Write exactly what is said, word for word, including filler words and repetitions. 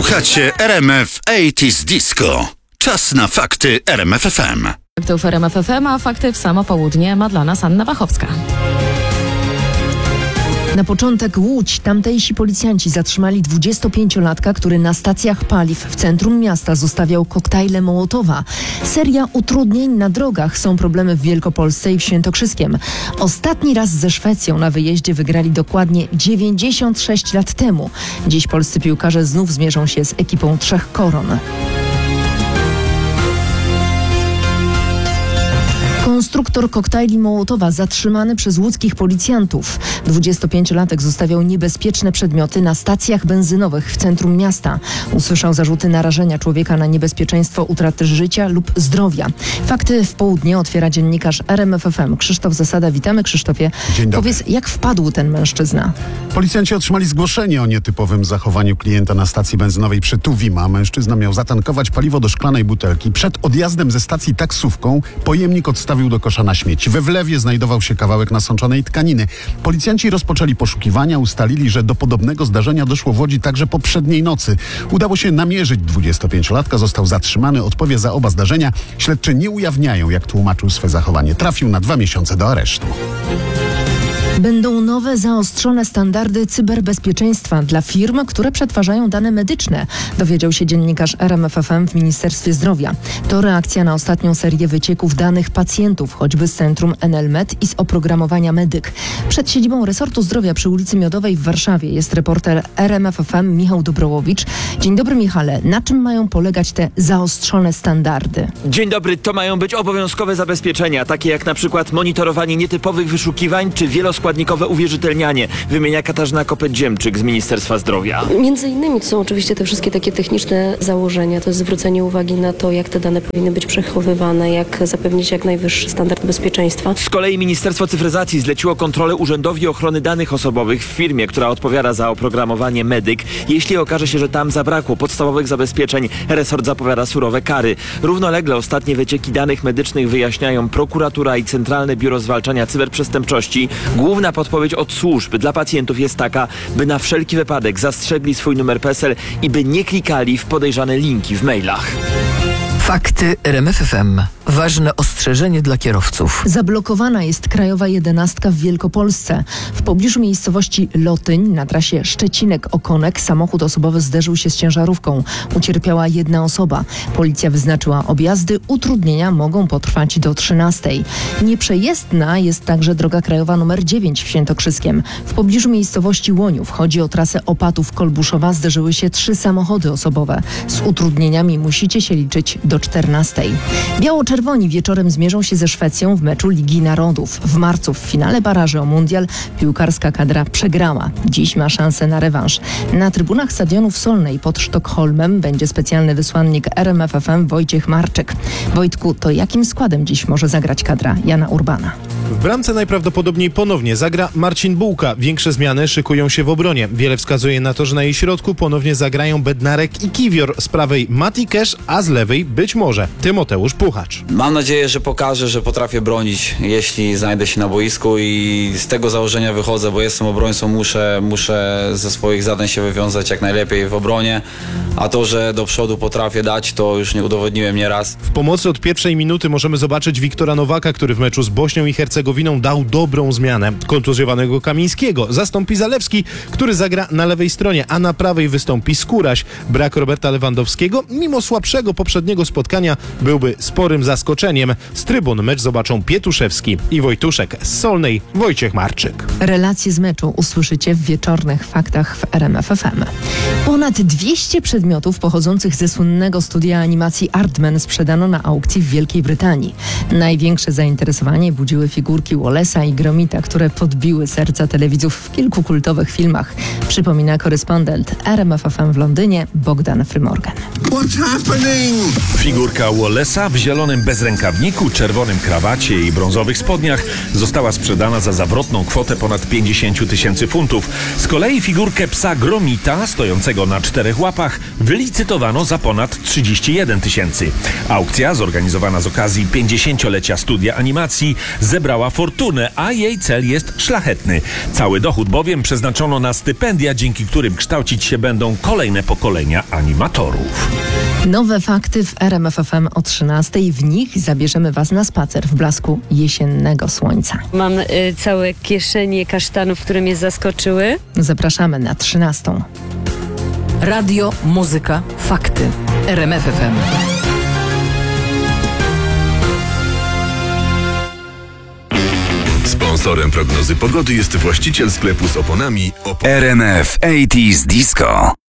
Słuchacie R M F osiemdziesiąt Disco. Czas na fakty R M F F M. Faktów R M F F M, a fakty w samo południe ma dla nas Anna Wachowska. Na początek Łódź. Tamtejsi policjanci zatrzymali dwudziestopięciolatka, który na stacjach paliw w centrum miasta zostawiał koktajle Mołotowa. Seria utrudnień na drogach. Są problemy w Wielkopolsce i w Świętokrzyskiem. Ostatni raz ze Szwecją na wyjeździe wygrali dokładnie dziewięćdziesiąt sześć lat temu. Dziś polscy piłkarze znów zmierzą się z ekipą trzech koron. Konstruktor koktajli Mołotowa zatrzymany przez łódzkich policjantów. dwudziestopięciolatek zostawiał niebezpieczne przedmioty na stacjach benzynowych w centrum miasta. Usłyszał zarzuty narażenia człowieka na niebezpieczeństwo utraty życia lub zdrowia. Fakty w południe otwiera dziennikarz R M F F M Krzysztof Zasada. Witamy, Krzysztofie. Dzień dobry. Powiedz, jak wpadł ten mężczyzna? Policjanci otrzymali zgłoszenie o nietypowym zachowaniu klienta na stacji benzynowej przy Tuwima. Mężczyzna miał zatankować paliwo do szklanej butelki. Przed odjazdem ze stacji taksówką pojemnik odstawił do kosza na śmieci. We wlewie znajdował się kawałek nasączonej tkaniny. Policjanci rozpoczęli poszukiwania, ustalili, że do podobnego zdarzenia doszło w Łodzi także poprzedniej nocy. Udało się namierzyć dwudziestopięciolatka, został zatrzymany, odpowie za oba zdarzenia. Śledczy nie ujawniają, jak tłumaczył swe zachowanie. Trafił na dwa miesiące do aresztu. Będą nowe, zaostrzone standardy cyberbezpieczeństwa dla firm, które przetwarzają dane medyczne, dowiedział się dziennikarz R M F F M w Ministerstwie Zdrowia. To reakcja na ostatnią serię wycieków danych pacjentów, choćby z centrum N L Med i z oprogramowania Medyk. Przed siedzibą resortu zdrowia przy ulicy Miodowej w Warszawie jest reporter R M F F M Michał Dobrołowicz. Dzień dobry, Michale. Na czym mają polegać te zaostrzone standardy? Dzień dobry. To mają być obowiązkowe zabezpieczenia, takie jak na przykład monitorowanie nietypowych wyszukiwań czy wieloskładnikowe uwierzytelnianie, wymienia Katarzyna Kopeć-Dziemczyk z Ministerstwa Zdrowia. Między innymi to są oczywiście te wszystkie takie techniczne założenia, to jest zwrócenie uwagi na to, jak te dane powinny być przechowywane, jak zapewnić jak najwyższy standard bezpieczeństwa. Z kolei Ministerstwo Cyfryzacji zleciło kontrolę Urzędowi Ochrony Danych Osobowych w firmie, która odpowiada za oprogramowanie Medyk. Jeśli okaże się, że tam zabrakło podstawowych zabezpieczeń, resort zapowiada surowe kary. Równolegle ostatnie wycieki danych medycznych wyjaśniają prokuratura i Centralne Biuro Zwalczania Cyberprzestępczości. Główna podpowiedź od służb dla pacjentów jest taka, by na wszelki wypadek zastrzegli swój numer P E S L i by nie klikali w podejrzane linki w mailach. Fakty R M F F M. Ważne ostrzeżenie dla kierowców. Zablokowana jest krajowa jedenastka w Wielkopolsce. W pobliżu miejscowości Lotyń na trasie Szczecinek-Okonek samochód osobowy zderzył się z ciężarówką. Ucierpiała jedna osoba. Policja wyznaczyła objazdy. Utrudnienia mogą potrwać do trzynastej. Nieprzejezdna jest także droga krajowa nr dziewięć w Świętokrzyskiem. W pobliżu miejscowości Łoniów, chodzi o trasę Opatów-Kolbuszowa, zderzyły się trzy samochody osobowe. Z utrudnieniami musicie się liczyć do czternastej. Biało-czerwoni wieczorem zmierzą się ze Szwecją w meczu Ligi Narodów. W marcu w finale baraży o mundial piłkarska kadra przegrała. Dziś ma szansę na rewanż. Na trybunach stadionu w Solnej pod Sztokholmem będzie specjalny wysłannik R M F F M Wojciech Marczyk. Wojtku, to jakim składem dziś może zagrać kadra Jana Urbana? W bramce najprawdopodobniej ponownie zagra Marcin Bułka. Większe zmiany szykują się w obronie. Wiele wskazuje na to, że na jej środku ponownie zagrają Bednarek i Kiwior. Z prawej Mati Kesz, a z lewej być może Tymoteusz Puchacz. Mam nadzieję, że pokażę, że potrafię bronić, jeśli znajdę się na boisku i z tego założenia wychodzę, bo jestem obrońcą, muszę, muszę ze swoich zadań się wywiązać jak najlepiej w obronie, a to, że do przodu potrafię dać, to już nie udowodniłem nieraz. W pomocy od pierwszej minuty możemy zobaczyć Wiktora Nowaka, który w meczu z Bośnią i Hercegowiną dał dobrą zmianę. Kontuzjowanego Kamińskiego zastąpi Zalewski, który zagra na lewej stronie, a na prawej wystąpi Skóraś. Brak Roberta Lewandowskiego, mimo słabszego poprzedniego spotkania, byłby sporym zaskoczeniem. Z trybun mecz zobaczą Pietuszewski i Wojtuszek. Z Solnej Wojciech Marczyk. Relacje z meczu usłyszycie w wieczornych faktach w R M F F M. Ponad dwieście przedmiotów pochodzących ze słynnego studia animacji Aardman sprzedano na aukcji w Wielkiej Brytanii. Największe zainteresowanie budziły figurki Wallace'a i Gromita, które podbiły serca telewidzów w kilku kultowych filmach. Przypomina korespondent R M F F M w Londynie Bogdan Frymorgan. Figurka Wallace'a w zielonym bezrękawniku, czerwonym krawacie i brązowych spodniach została sprzedana za zawrotną kwotę ponad pięćdziesiąt tysięcy funtów. Z kolei figurkę psa Gromita, stojącego na czterech łapach, wylicytowano za ponad trzydzieści jeden tysięcy. Aukcja, zorganizowana z okazji pięćdziesięciolecia studia animacji, zebrała zbierała fortunę, a jej cel jest szlachetny. Cały dochód bowiem przeznaczono na stypendia, dzięki którym kształcić się będą kolejne pokolenia animatorów. Nowe fakty w R M F F M o trzynastej. W nich zabierzemy Was na spacer w blasku jesiennego słońca. Mam y, całe kieszenie kasztanów, które mnie zaskoczyły. Zapraszamy na trzynastą. Radio, muzyka, fakty. R M F F M. Sponsorem prognozy pogody jest właściciel sklepu z oponami Opon. R M F osiemdziesiąt Disco.